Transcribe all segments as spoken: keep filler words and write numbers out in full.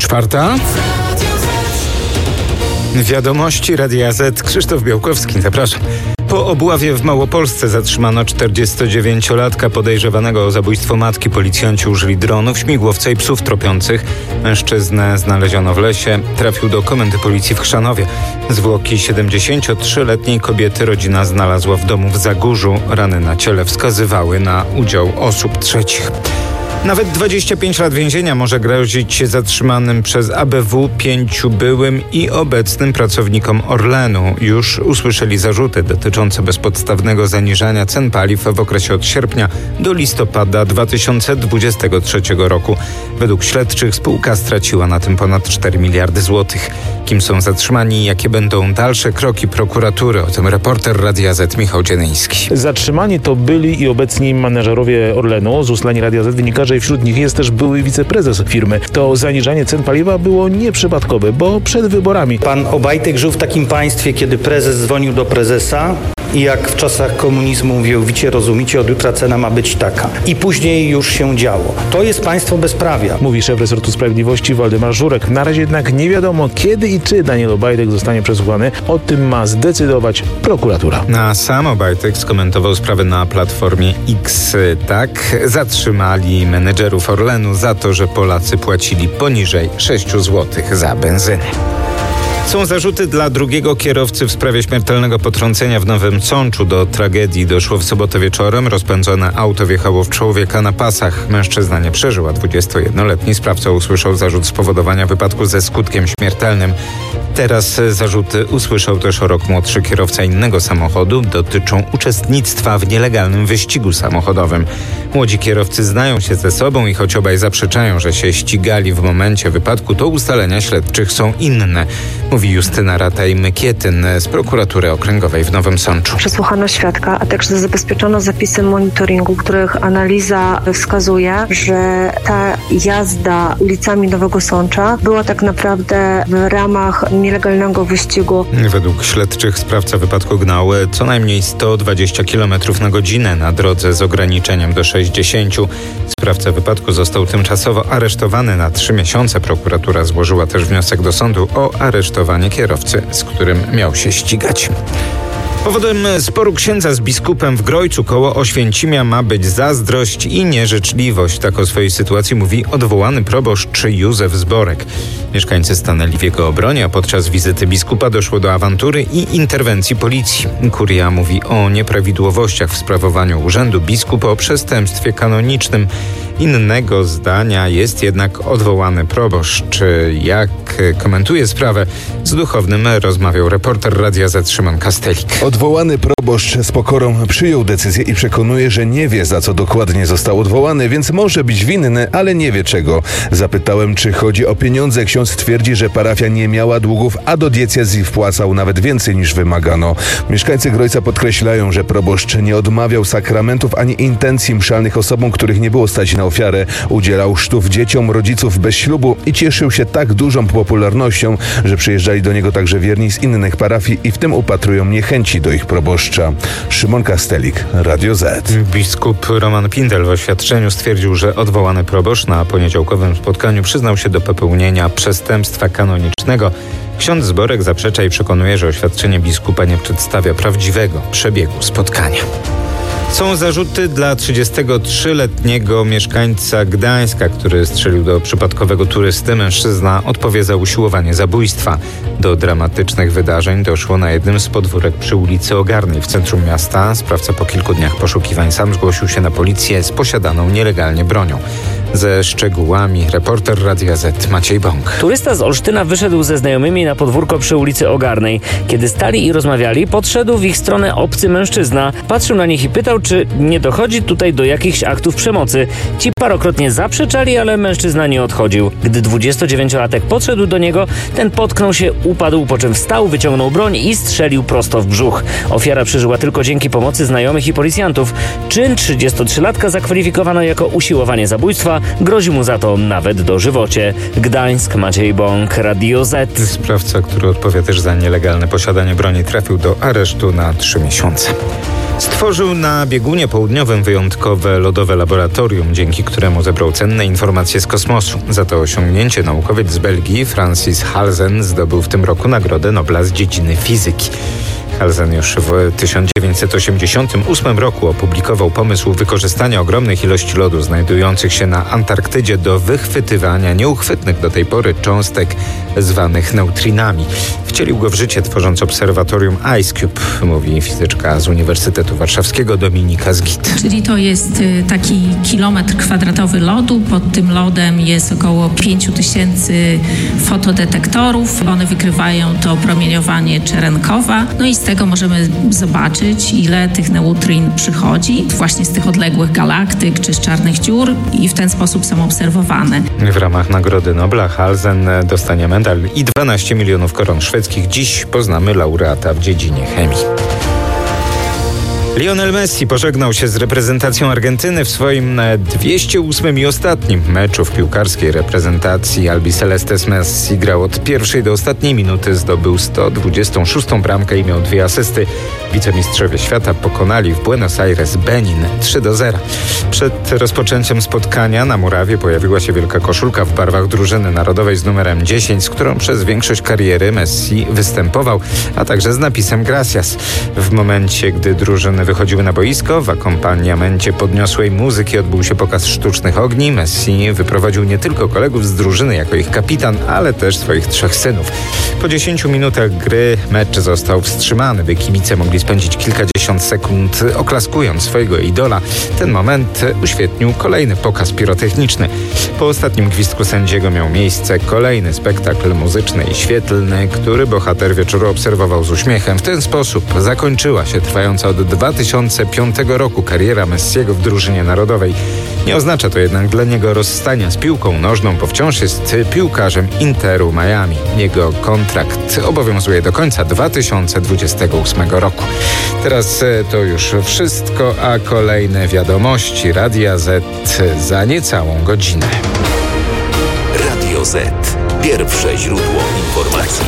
Czwarta. Wiadomości Radia Z. Krzysztof Białkowski, zapraszam. Po obławie w Małopolsce zatrzymano czterdziestodziewięciolatka podejrzewanego o zabójstwo matki. Policjanci użyli dronów, śmigłowca i psów tropiących. Mężczyznę znaleziono w lesie. Trafił do komendy policji w Chrzanowie. Zwłoki siedemdziesięciotrzyletniej kobiety rodzina znalazła w domu w Zagórzu. Rany na ciele wskazywały na udział osób trzecich. Nawet dwadzieścia pięć lat więzienia może grozić zatrzymanym przez A B W pięciu byłym i obecnym pracownikom Orlenu. Już usłyszeli zarzuty dotyczące bezpodstawnego zaniżania cen paliw w okresie od sierpnia do listopada dwa tysiące dwudziestego trzeciego roku. Według śledczych spółka straciła na tym ponad cztery miliardy złotych. Kim są zatrzymani i jakie będą dalsze kroki prokuratury? O tym reporter Radia Z Michał Dzienyński. Zatrzymani to byli i obecni menedżerowie Orlenu. Z ustaleń Radia Z wynika, że wśród nich jest też były wiceprezes firmy. To zaniżanie cen paliwa było nieprzypadkowe, bo przed wyborami. Pan Obajtek żył w takim państwie, kiedy prezes dzwonił do prezesa i jak w czasach komunizmu mówił, wicie, rozumicie, od jutra cena ma być taka. I później już się działo. To jest państwo bezprawia. Mówi szef resortu sprawiedliwości Waldemar Żurek. Na razie jednak nie wiadomo, kiedy i czy Daniel Obajtek zostanie przesłuchany. O tym ma zdecydować prokuratura. A sam Obajtek skomentował sprawę na platformie X. Tak, zatrzymali menedżerów Orlenu za to, że Polacy płacili poniżej sześć złotych za benzynę. Są zarzuty dla drugiego kierowcy w sprawie śmiertelnego potrącenia w Nowym Sączu. Do tragedii doszło w sobotę wieczorem. Rozpędzone auto wjechało w człowieka na pasach. Mężczyzna nie przeżył, a dwudziestojednoletni sprawca usłyszał zarzut spowodowania wypadku ze skutkiem śmiertelnym. Teraz zarzuty usłyszał też o rok młodszy kierowca innego samochodu. Dotyczą uczestnictwa w nielegalnym wyścigu samochodowym. Młodzi kierowcy znają się ze sobą i choć obaj zaprzeczają, że się ścigali w momencie wypadku, to ustalenia śledczych są inne. Mówi Justyna Rataj-Mykietyn z prokuratury okręgowej w Nowym Sączu. Przesłuchano świadka, a także zabezpieczono zapisy monitoringu, których analiza wskazuje, że ta jazda ulicami Nowego Sącza była tak naprawdę w ramach nielegalnego wyścigu. Według śledczych sprawca wypadku gnał co najmniej sto dwadzieścia kilometrów na godzinę na drodze z ograniczeniem do sześćdziesięciu. Sprawca wypadku został tymczasowo aresztowany na trzy miesiące. Prokuratura złożyła też wniosek do sądu o aresztowanie kierowcy, z którym miał się ścigać. Powodem sporu księdza z biskupem w Grojcu koło Oświęcimia ma być zazdrość i nieżyczliwość. Tak o swojej sytuacji mówi odwołany proboszcz Józef Zborek. Mieszkańcy stanęli w jego obronie, a podczas wizyty biskupa doszło do awantury i interwencji policji. Kuria mówi o nieprawidłowościach w sprawowaniu urzędu, biskup o przestępstwie kanonicznym. Innego zdania jest jednak odwołany proboszcz. Jak komentuje sprawę, z duchownym rozmawiał reporter Radia Z Szymon Kastelik. Odwołany proboszcz z pokorą przyjął decyzję i przekonuje, że nie wie, za co dokładnie został odwołany, więc może być winny, ale nie wie czego. Zapytałem, czy chodzi o pieniądze. Ksiądz twierdzi, że parafia nie miała długów, a do diecezji wpłacał nawet więcej niż wymagano. Mieszkańcy Grojca podkreślają, że proboszcz nie odmawiał sakramentów ani intencji mszalnych osobom, których nie było stać na ofiarę. Udzielał chrztów dzieciom rodziców bez ślubu i cieszył się tak dużą popularnością, że przyjeżdżali do niego także wierni z innych parafii i w tym upatrują niechęci do ich proboszcza. Szymon Kastelik, Radio Z. Biskup Roman Pindel w oświadczeniu stwierdził, że odwołany proboszcz na poniedziałkowym spotkaniu przyznał się do popełnienia przestępstwa kanonicznego. Ksiądz Zborek zaprzecza i przekonuje, że oświadczenie biskupa nie przedstawia prawdziwego przebiegu spotkania. Są zarzuty dla trzydziestotrzyletniego mieszkańca Gdańska, który strzelił do przypadkowego turysty. Mężczyzna odpowie za usiłowanie zabójstwa. Do dramatycznych wydarzeń doszło na jednym z podwórek przy ulicy Ogarnej w centrum miasta. Sprawca po kilku dniach poszukiwań sam zgłosił się na policję z posiadaną nielegalnie bronią. Ze szczegółami reporter Radia Z Maciej Bąk. Turysta z Olsztyna wyszedł ze znajomymi na podwórko przy ulicy Ogarnej. Kiedy stali i rozmawiali, podszedł w ich stronę obcy mężczyzna. Patrzył na nich i pytał, czy nie dochodzi tutaj do jakichś aktów przemocy. Ci parokrotnie zaprzeczali, ale mężczyzna nie odchodził. Gdy dwudziestodziewięciolatek podszedł do niego, ten potknął się, upadł, po czym wstał, wyciągnął broń i strzelił prosto w brzuch. Ofiara przeżyła tylko dzięki pomocy znajomych i policjantów. Czyn trzydziestotrzylatka zakwalifikowano jako usiłowanie zabójstwa. Grozi mu za to nawet dożywocie. Gdańsk, Maciej Bąk, Radio Z. Sprawca, który odpowie też za nielegalne posiadanie broni, trafił do aresztu na trzy miesiące. Stworzył na biegunie południowym wyjątkowe lodowe laboratorium, dzięki któremu zebrał cenne informacje z kosmosu. Za to osiągnięcie naukowiec z Belgii Francis Halsen zdobył w tym roku Nagrodę Nobla z dziedziny fizyki. Halsen już w tysiąc dziewięćset osiemdziesiątym ósmym roku opublikował pomysł wykorzystania ogromnych ilości lodu znajdujących się na Antarktydzie do wychwytywania nieuchwytnych do tej pory cząstek zwanych neutrinami. Wcielił go w życie, tworząc obserwatorium IceCube, mówi fizyczka z Uniwersytetu Warszawskiego Dominika Zgit. Czyli to jest taki kilometr kwadratowy lodu. Pod tym lodem jest około pięć tysięcy fotodetektorów. One wykrywają to promieniowanie Cherenkova. No i z tego możemy zobaczyć, ile tych neutrin przychodzi właśnie z tych odległych galaktyk czy z czarnych dziur i w ten sposób są obserwowane. W ramach Nagrody Nobla Halsen dostanie medal i dwanaście milionów koron szwedzkich. Dziś poznamy laureata w dziedzinie chemii. Lionel Messi pożegnał się z reprezentacją Argentyny w swoim dwieście ósmym i ostatnim meczu w piłkarskiej reprezentacji. Albicelestes Messi grał od pierwszej do ostatniej minuty, zdobył sto dwudziestą szóstą bramkę i miał dwie asysty. Wicemistrzowie świata pokonali w Buenos Aires Benin trzy do zera. Przed rozpoczęciem spotkania na murawie pojawiła się wielka koszulka w barwach drużyny narodowej z numerem dziesięć, z którą przez większość kariery Messi występował, a także z napisem Gracias. W momencie, gdy drużyny wychodziły na boisko, w akompaniamencie podniosłej muzyki odbył się pokaz sztucznych ogni. Messi wyprowadził nie tylko kolegów z drużyny jako ich kapitan, ale też swoich trzech synów. Po dziesięciu minutach gry mecz został wstrzymany, by kibice mogli spędzić kilkadziesiąt sekund oklaskując swojego idola. Ten moment uświetnił kolejny pokaz pirotechniczny. Po ostatnim gwizdku sędziego miał miejsce kolejny spektakl muzyczny i świetlny, który bohater wieczoru obserwował z uśmiechem. W ten sposób zakończyła się trwająca od dwa tysiące piątego roku kariera Messiego w drużynie narodowej. Nie oznacza to jednak dla niego rozstania z piłką nożną, bo wciąż jest piłkarzem Interu Miami. Jego kontrakt obowiązuje do końca dwa tysiące dwudziestego ósmego roku. Teraz to już wszystko, a kolejne wiadomości Radia Z za niecałą godzinę. Radio Z. Pierwsze źródło informacji.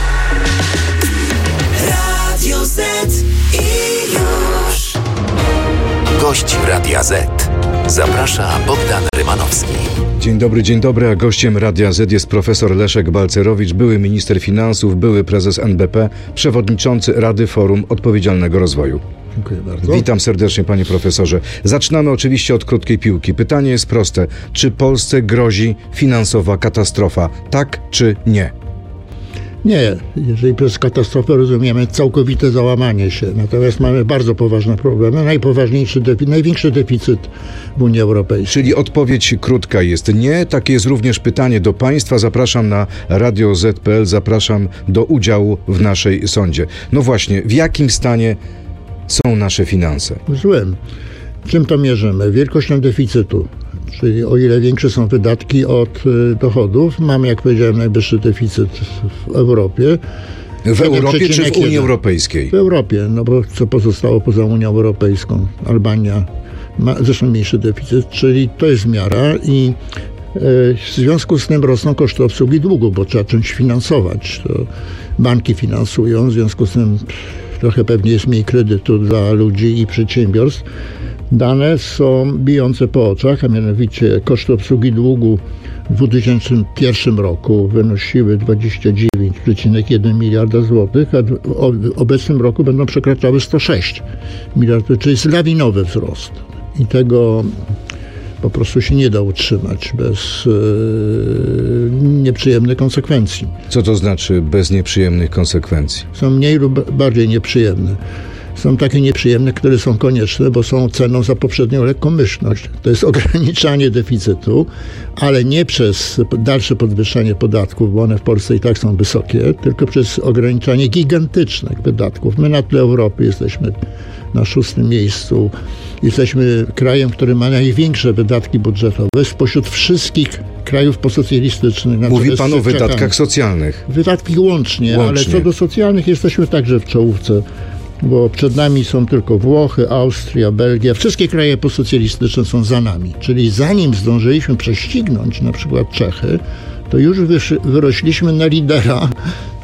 Radio Z i już. Gość Radia Z. Zaprasza Bogdan Rymanowski. Dzień dobry, dzień dobry, a gościem Radia Z jest profesor Leszek Balcerowicz, były minister finansów, były prezes N B P, przewodniczący Rady Forum Odpowiedzialnego Rozwoju. Dziękuję bardzo. Witam serdecznie, panie profesorze. Zaczynamy oczywiście od krótkiej piłki. Pytanie jest proste. Czy Polsce grozi finansowa katastrofa? Tak czy nie? Nie. Jeżeli przez katastrofę rozumiemy całkowite załamanie się. Natomiast mamy bardzo poważne problemy. Najpoważniejszy, defi- największy deficyt w Unii Europejskiej. Czyli odpowiedź krótka jest nie. Takie jest również pytanie do państwa. Zapraszam na radio zet kropka pe el. Zapraszam do udziału w naszej sądzie. No właśnie, w jakim stanie są nasze finanse? Złym. Czym to mierzymy? Wielkością deficytu. Czyli o ile większe są wydatki od dochodów, mamy, jak powiedziałem, najwyższy deficyt w Europie. W Europie czy w Unii Europejskiej? W Europie, no bo co pozostało poza Unią Europejską? Albania ma zresztą mniejszy deficyt, czyli to jest miara i w związku z tym rosną koszty obsługi długu, bo trzeba czymś finansować. To banki finansują, w związku z tym trochę pewnie jest mniej kredytu dla ludzi i przedsiębiorstw. Dane są bijące po oczach, a mianowicie koszty obsługi długu w dwa tysiące pierwszym roku wynosiły dwadzieścia dziewięć przecinek jeden miliarda złotych, a w obecnym roku będą przekraczały sto sześć miliardów, czyli jest lawinowy wzrost. I tego po prostu się nie da utrzymać bez yy, nieprzyjemnych konsekwencji. Co to znaczy bez nieprzyjemnych konsekwencji? Są mniej lub bardziej nieprzyjemne. Są takie nieprzyjemne, które są konieczne, bo są ceną za poprzednią lekkomyślność. To jest ograniczanie deficytu, ale nie przez dalsze podwyższanie podatków, bo one w Polsce i tak są wysokie, tylko przez ograniczanie gigantycznych wydatków. My na tle Europy jesteśmy na szóstym miejscu. Jesteśmy krajem, który ma największe wydatki budżetowe spośród wszystkich krajów posocjalistycznych. Mówi pan o wydatkach socjalnych. Wydatki łącznie, łącznie, ale co do socjalnych jesteśmy także w czołówce. Bo przed nami są tylko Włochy, Austria, Belgia. Wszystkie kraje posocjalistyczne są za nami. Czyli zanim zdążyliśmy prześcignąć na przykład Czechy, to już wyrośliśmy na lidera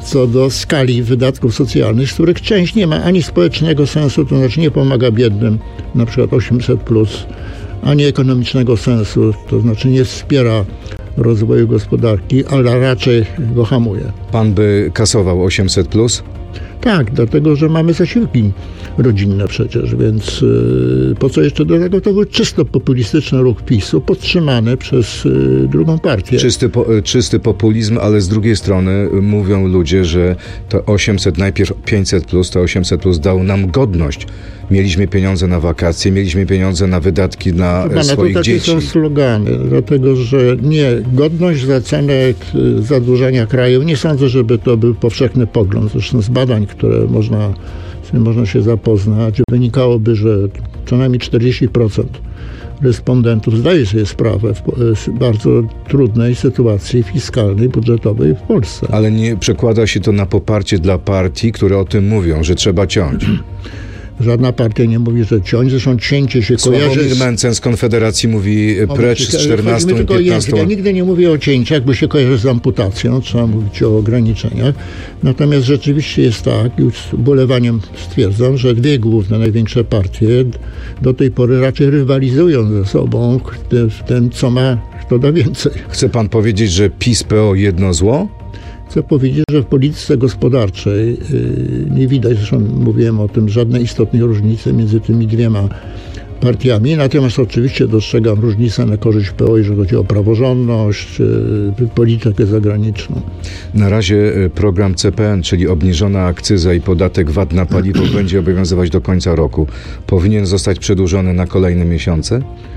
co do skali wydatków socjalnych, z których część nie ma ani społecznego sensu, to znaczy nie pomaga biednym, na przykład osiemset plus, ani ekonomicznego sensu, to znaczy nie wspiera rozwoju gospodarki, ale raczej go hamuje. Pan by kasował osiemset plus? Tak, dlatego, że mamy zasiłki rodzinne przecież, więc yy, po co jeszcze do tego? To był czysto populistyczny ruch PiSu, podtrzymany przez yy, drugą partię. Czysty, po, czysty populizm, ale z drugiej strony mówią ludzie, że to osiemset, najpierw pięćset plus, to osiemset plus dał nam godność. Mieliśmy pieniądze na wakacje, mieliśmy pieniądze na wydatki na Pana, swoich to takie dzieci. są slogany, dlatego że nie, godność za cenę zadłużania kraju, nie sądzę, żeby to był powszechny pogląd. Zresztą z badań, które można, z którymi można się zapoznać, wynikałoby, że co najmniej czterdzieści procent respondentów zdaje sobie sprawę w bardzo trudnej sytuacji fiskalnej, budżetowej w Polsce. Ale nie przekłada się to na poparcie dla partii, które o tym mówią, że trzeba ciąć. Żadna partia nie mówi, że ciąć. Zresztą cięcie się kojarzy... Sławomir Mencen z Konfederacji mówi precz z czternastą i piętnastą. Ja nigdy nie mówię o cięciach, bo się kojarzy z amputacją. Trzeba mówić o ograniczeniach. Natomiast rzeczywiście jest tak, już z ubolewaniem stwierdzam, że dwie główne, największe partie do tej pory raczej rywalizują ze sobą w tym, co ma, kto da więcej. Chce pan powiedzieć, że PiS P O jedno zło? Chcę powiedzieć, że w polityce gospodarczej yy, nie widać, zresztą mówiłem o tym, żadnej istotnej różnicy między tymi dwiema partiami, natomiast oczywiście dostrzegam różnicę na korzyść P O, jeżeli chodzi o praworządność, yy, politykę zagraniczną. Na razie program C P N, czyli obniżona akcyza i podatek V A T na paliwo będzie obowiązywać do końca roku. Powinien zostać przedłużony na kolejne miesiące?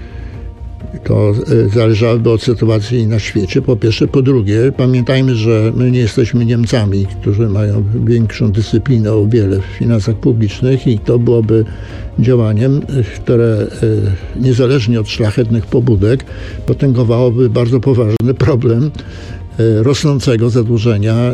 To zależałoby od sytuacji na świecie, po pierwsze. Po drugie, pamiętajmy, że my nie jesteśmy Niemcami, którzy mają większą dyscyplinę o wiele w finansach publicznych i to byłoby działaniem, które niezależnie od szlachetnych pobudek potęgowałoby bardzo poważny problem rosnącego zadłużenia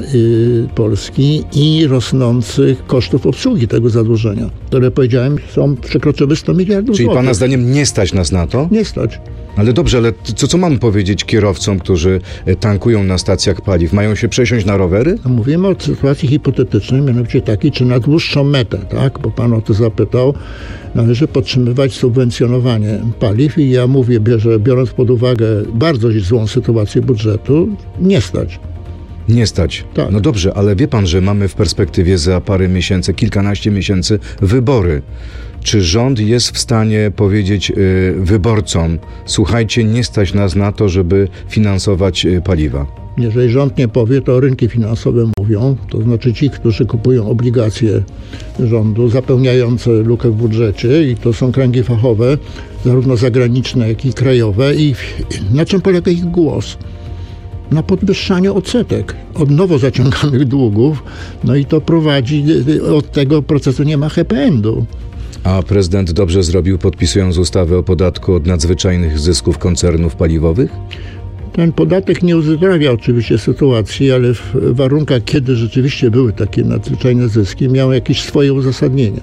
Polski i rosnących kosztów obsługi tego zadłużenia, które, powiedziałem, są przekroczyły sto miliardów Czyli złotych. pana zdaniem nie stać nas na to? Nie stać. Ale dobrze, ale co, co mam powiedzieć kierowcom, którzy tankują na stacjach paliw? Mają się przesiąść na rowery? Mówimy o sytuacji hipotetycznej, mianowicie takiej, czy na dłuższą metę, tak? Bo pan o to zapytał, należy podtrzymywać subwencjonowanie paliw i ja mówię, że biorąc pod uwagę bardzo złą sytuację budżetu, nie stać. Nie stać. Tak. No dobrze, ale wie pan, że mamy w perspektywie za parę miesięcy, kilkanaście miesięcy wybory. Czy rząd jest w stanie powiedzieć y, wyborcom, słuchajcie, nie stać nas na to, żeby finansować y, paliwa? Jeżeli rząd nie powie, to rynki finansowe mówią, to znaczy ci, którzy kupują obligacje rządu zapełniające lukę w budżecie i to są kręgi fachowe, zarówno zagraniczne, jak i krajowe. I na czym polega ich głos? Na podwyższaniu odsetek od nowo zaciąganych długów, no i to prowadzi, od tego procesu nie ma happy endu. A prezydent dobrze zrobił, podpisując ustawę o podatku od nadzwyczajnych zysków koncernów paliwowych? Ten podatek nie uzdrawia oczywiście sytuacji, ale w warunkach, kiedy rzeczywiście były takie nadzwyczajne zyski, miał jakieś swoje uzasadnienie.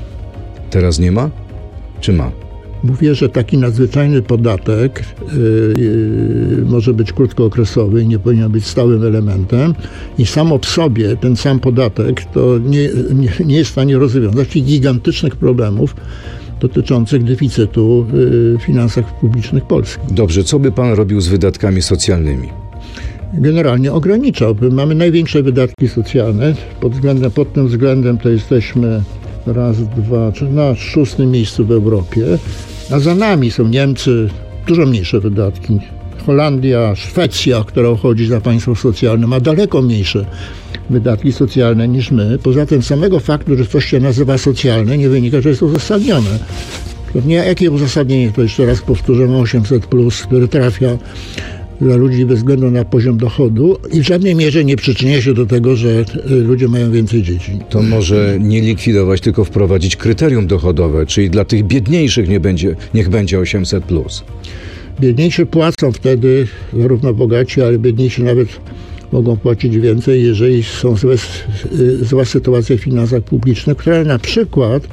Teraz nie ma? Czy ma? Mówię, że taki nadzwyczajny podatek yy, yy, może być krótkookresowy i nie powinien być stałym elementem i samo w sobie ten sam podatek to nie, nie, nie jest w stanie rozwiązać tych gigantycznych problemów dotyczących deficytu yy, w finansach publicznych Polski. Dobrze, co by pan robił z wydatkami socjalnymi? Generalnie ograniczałby. Mamy największe wydatki socjalne. Pod, względem, pod tym względem to jesteśmy raz, dwa, trzy, na szóstym miejscu w Europie. A za nami są Niemcy, dużo mniejsze wydatki. Holandia, Szwecja, która uchodzi za państwo socjalne, ma daleko mniejsze wydatki socjalne niż my. Poza tym samego faktu, że coś się nazywa socjalne, nie wynika, że jest uzasadnione. Nie, jakie uzasadnienie, to jeszcze raz powtórzę, ma osiemset plus, który trafia dla ludzi bez względu na poziom dochodu i w żadnej mierze nie przyczynia się do tego, że ludzie mają więcej dzieci. To może nie likwidować, tylko wprowadzić kryterium dochodowe, czyli dla tych biedniejszych nie będzie, niech będzie osiemset plus. Biedniejsi płacą wtedy, zarówno bogaci, ale biedniejsi nawet mogą płacić więcej, jeżeli są złe, zła sytuacja w finansach publicznych, która na przykład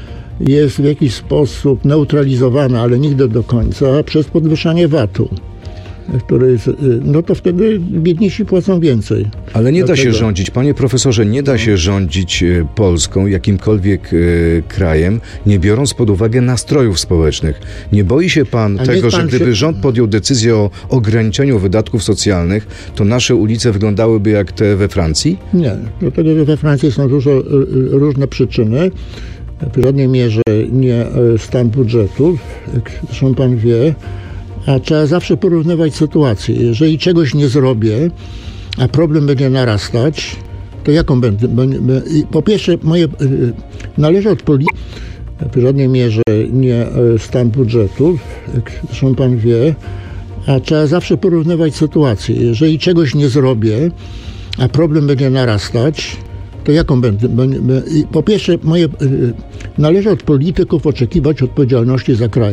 jest w jakiś sposób neutralizowana, ale nigdy do końca, przez podwyższanie V A T-u. który jest, no to wtedy biedniejsi płacą więcej. Ale nie Dlatego. da się rządzić, panie profesorze, nie da się rządzić e, Polską, jakimkolwiek e, krajem, nie biorąc pod uwagę nastrojów społecznych. Nie boi się pan A tego, niech pan że gdyby się- rząd podjął decyzję o ograniczeniu wydatków socjalnych, to nasze ulice wyglądałyby jak te we Francji? Nie, dlatego że we Francji są dużo y, y, różne przyczyny. W żadnej mierze nie y, stan budżetu, jak zresztą pan wie, a trzeba zawsze porównywać sytuację. Jeżeli czegoś nie zrobię, a problem będzie narastać, to jaką będę? będę i po pierwsze, moje, y, należy od polityki, w żadnej mierze nie y, stan budżetu, jak zresztą pan wie, a trzeba zawsze porównywać sytuację. Jeżeli czegoś nie zrobię, a problem będzie narastać, to jaką będę? będę i po pierwsze, moje, y, należy od polityków oczekiwać odpowiedzialności za kraj.